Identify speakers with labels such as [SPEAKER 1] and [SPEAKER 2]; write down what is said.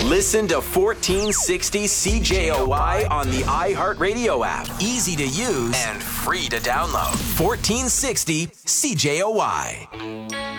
[SPEAKER 1] Listen to 1460 CJOY on the iHeartRadio app. Easy to use and free to download. 1460 CJOY.